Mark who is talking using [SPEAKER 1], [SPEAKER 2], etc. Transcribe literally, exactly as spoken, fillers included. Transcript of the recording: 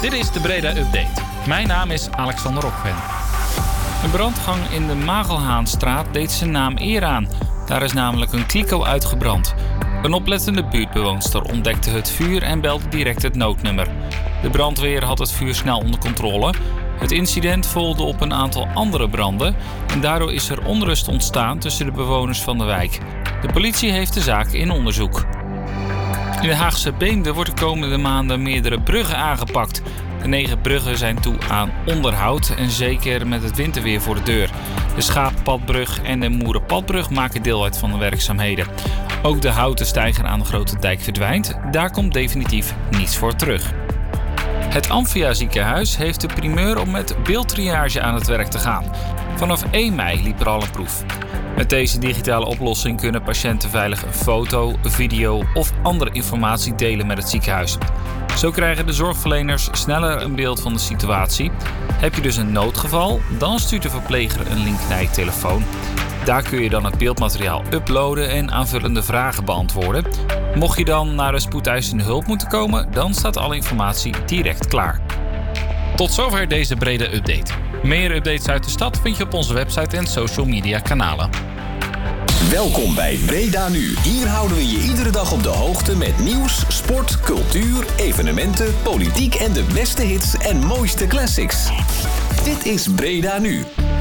[SPEAKER 1] Dit is de Breda Update. Mijn naam is Alexander Rokven. Een brandgang in de Magelhaanstraat deed zijn naam eer aan. Daar is namelijk een kliko uitgebrand. Een oplettende buurtbewoonster ontdekte het vuur en belde direct het noodnummer. De brandweer had het vuur snel onder controle. Het incident volgde op een aantal andere branden en daardoor is er onrust ontstaan tussen de bewoners van de wijk. De politie heeft de zaak in onderzoek. In de Haagse Beemde wordt de komende maanden meerdere bruggen aangepakt. De negen bruggen zijn toe aan onderhoud en zeker met het winterweer voor de deur. De Schaappadbrug en de Moerenpadbrug maken deel uit van de werkzaamheden. Ook de houten steiger aan de Grote Dijk verdwijnt. Daar komt definitief niets voor terug. Het Amphia ziekenhuis heeft de primeur om met beeldtriage aan het werk te gaan. Vanaf één mei liep er al een proef. Met deze digitale oplossing kunnen patiënten veilig een foto, video of andere informatie delen met het ziekenhuis. Zo krijgen de zorgverleners sneller een beeld van de situatie. Heb je dus een noodgeval, dan stuurt de verpleger een link naar je telefoon. Daar kun je dan het beeldmateriaal uploaden en aanvullende vragen beantwoorden. Mocht je dan naar de spoedeisende hulp moeten komen, dan staat alle informatie direct klaar. Tot zover deze Breda Update. Meer updates uit de stad vind je op onze website en social media kanalen.
[SPEAKER 2] Welkom bij Breda Nu. Hier houden we je iedere dag op de hoogte met nieuws, sport, cultuur, evenementen, politiek en de beste hits en mooiste classics. Dit is Breda Nu.